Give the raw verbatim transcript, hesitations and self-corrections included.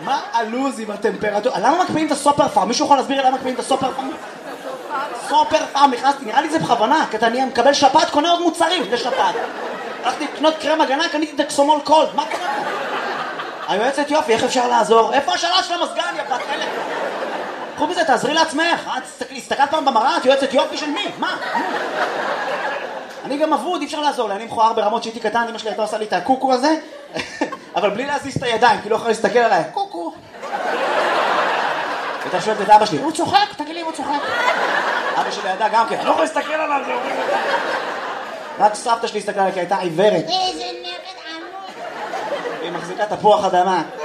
מה הלוז עם הטמפרטורה? למה מקפיאים את הסופר פארם? מישהו יכול להסביר לי למה מקפיאים את הסופר פארם? סופר פארם, נכנסתי, נראה לי זה בכוונה, כי אתה נהיה מקבל שפעת, קונה עוד מוצרים לשפעת. הלכתי לקנות קרם הגנה, קניתי דקסומול קולד, מה קורה פה? היועצת יופי, איך אפשר לעזור? איפה השאלה של המסגן, יא בת חלק? חוץ מזה, תעזרי לעצמך. הסתכלת פעם במראה, את יועצת יופי של מי? מה? אני גם אבוד, אי אפשר לעזור לי, אני מכוער ברמות שהייתי קטן, אמא שלי הייתה עושה לי את הקוקו הזה, אבל בלי להזיז את הידיים, כי לא יכולה להסתכל עליי. קוקו. ואתה שואלת את אבא שלי, הוא צוחק, תגיד לי, הוא צוחק. אבא שלי ידע גם כן, אני לא יכול להסתכל עליו, זה אומר. רק סבתא שלי הסתכלה עליי, כי הייתה עיוורת. איזה נכד עמוד. היא מחזיקה תפוח אדמה.